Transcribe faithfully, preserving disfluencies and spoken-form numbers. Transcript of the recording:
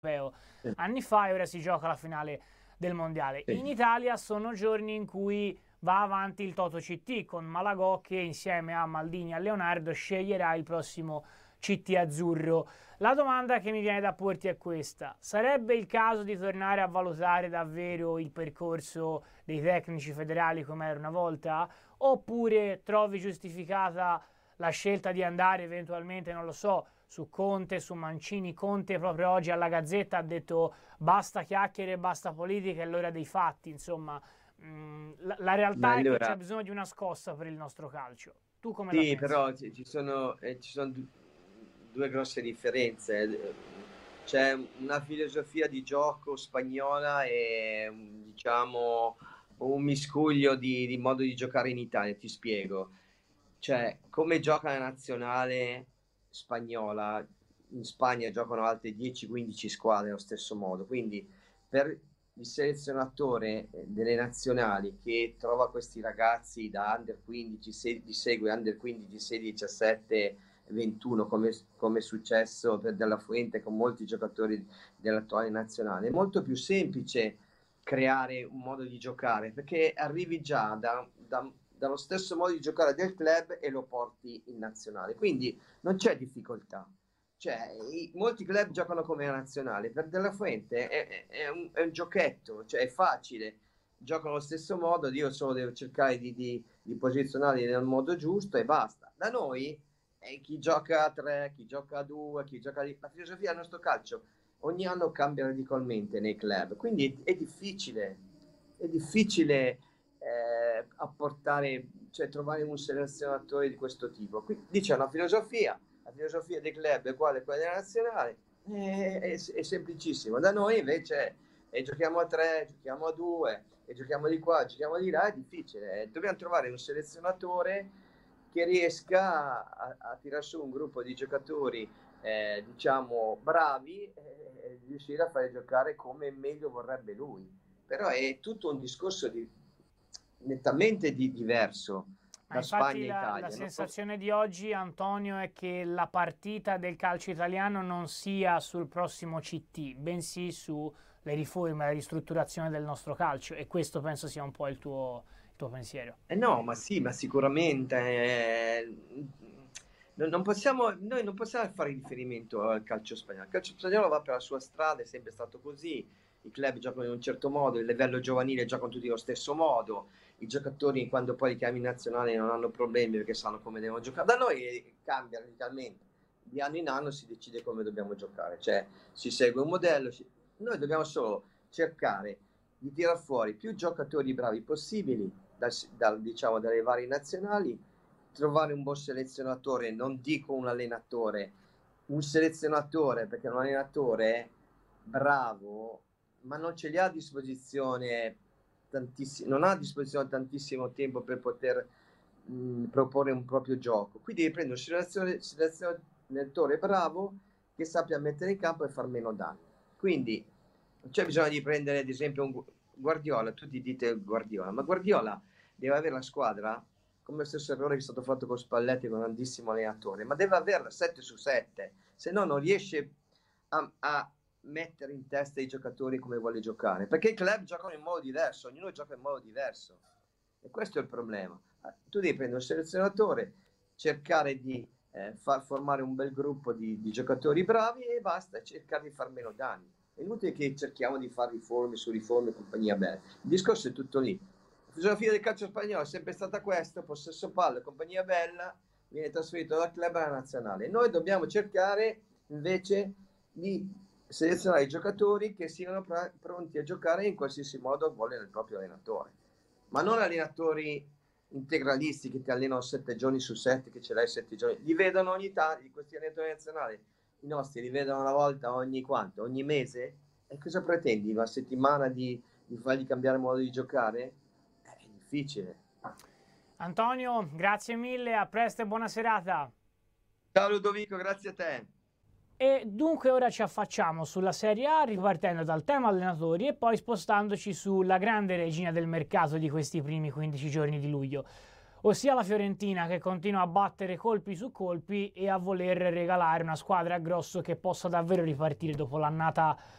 europeo Sì. anni fa e ora si gioca la finale del mondiale. Sì. In Italia sono giorni in cui va avanti il Toto C T con Malagò che insieme a Maldini e a Leonardo sceglierà il prossimo C T azzurro. La domanda che mi viene da porti è questa: sarebbe il caso di tornare a valutare davvero il percorso dei tecnici federali come era una volta, oppure trovi giustificata la scelta di andare eventualmente, non lo so, su Conte, su Mancini? Conte proprio oggi alla Gazzetta ha detto basta chiacchiere, basta politica, è l'ora dei fatti. Insomma, mh, la, la realtà Ma è che allora, c'è bisogno di una scossa per il nostro calcio. Tu come la sì, pensi? però ci ci sono, eh, ci sono du- due grosse differenze. C'è una filosofia di gioco spagnola e un- diciamo un miscuglio di, di modo di giocare in Italia. Ti spiego. Cioè, come gioca la nazionale spagnola, in Spagna giocano altre dieci quindici squadre allo stesso modo. Quindi per il selezionatore eh, delle nazionali che trova questi ragazzi da under quindici, se- li segue under quindici, sedici, diciassette, ventuno, come, come è successo per Della Fuente con molti giocatori dell'attuale nazionale, è molto più semplice creare un modo di giocare perché arrivi già da, da- dallo stesso modo di giocare del club e lo porti in nazionale, quindi non c'è difficoltà. Cioè, i- molti club giocano come la nazionale. Per Della Fuente è, è- è un, è un giochetto, cioè è facile. Giocano allo stesso modo, io solo devo cercare di, di, di posizionarli nel modo giusto e basta. Da noi è chi gioca a tre, chi gioca a due, chi gioca di... La filosofia del nostro calcio ogni anno cambia radicabilmente nei club, quindi è, è difficile, è difficile eh, apportare, cioè trovare un selezionatore di questo tipo. Qui, lì c'è una filosofia, la filosofia dei club è uguale a quella della nazionale, è, è, è semplicissimo. Da noi invece eh, giochiamo a tre, giochiamo a due, e giochiamo di qua, giochiamo di là, è difficile. Dobbiamo trovare un selezionatore che riesca a, a tirare su un gruppo di giocatori eh, diciamo bravi e eh, riuscire a fare giocare come meglio vorrebbe lui. Però è tutto un discorso di, nettamente di, diverso Ma da infatti Spagna e la, la Italia. No? sensazione di oggi, Antonio, è che la partita del calcio italiano non sia sul prossimo C T, bensì sulle riforme, la ristrutturazione del nostro calcio, e questo penso sia un po' il tuo, il tuo pensiero. Eh no, ma sì, ma sicuramente eh, non, non possiamo, noi non possiamo fare riferimento al calcio spagnolo. Il calcio spagnolo va per la sua strada, è sempre stato così. I club giocano in un certo modo, il livello giovanile giocano tutti allo stesso modo. I giocatori, quando poi li chiami in nazionale, non hanno problemi perché sanno come devono giocare. Da noi cambia radicalmente. Di anno in anno si decide come dobbiamo giocare, cioè si segue un modello. si- Noi dobbiamo solo cercare di tirar fuori più giocatori bravi possibili dal- dal- diciamo, dalle varie nazionali, trovare un buon selezionatore, non dico un allenatore, un selezionatore, perché un allenatore bravo, ma non ce li ha a disposizione tantissimo, non ha a disposizione tantissimo tempo per poter mh, proporre un proprio gioco. Quindi devi prendere un selezione- selezionatore bravo che sappia mettere in campo e far meno danni. Quindi non c'è bisogno di prendere ad esempio un Gu- Guardiola, tutti dite Guardiola, ma Guardiola deve avere la squadra come lo stesso errore che è stato fatto con Spalletti, con un grandissimo allenatore, ma deve averla sette su sette, se no non riesce a, a mettere in testa i giocatori come vuole giocare, perché i club giocano in modo diverso, ognuno gioca in modo diverso e questo è il problema. Tu devi prendere un selezionatore, cercare di eh, far formare un bel gruppo di, di giocatori bravi e basta, cercare di far meno danni. È inutile che cerchiamo di fare riforme su riforme e compagnia bella. Il discorso è tutto lì. La filosofia del calcio spagnolo è sempre stata questa: possesso palla, compagnia bella, viene trasferito dal club alla nazionale. Noi dobbiamo cercare invece di selezionare i giocatori che siano pr- pronti a giocare in qualsiasi modo vuole il proprio allenatore, ma non allenatori integralisti che ti allenano sette giorni su sette, che ce l'hai sette giorni, li vedono ogni tanto, questi allenatori nazionali, i nostri li vedono una volta ogni quanto? Ogni mese? E cosa pretendi? Una settimana di, di fargli cambiare modo di giocare? È difficile. Antonio, grazie mille, a presto e buona serata. Ciao Ludovico, grazie a te. E dunque ora ci affacciamo sulla Serie A ripartendo dal tema allenatori e poi spostandoci sulla grande regina del mercato di questi primi quindici giorni di luglio. ossia la Fiorentina che continua a battere colpi su colpi e a voler regalare una squadra a grosso che possa davvero ripartire dopo l'annata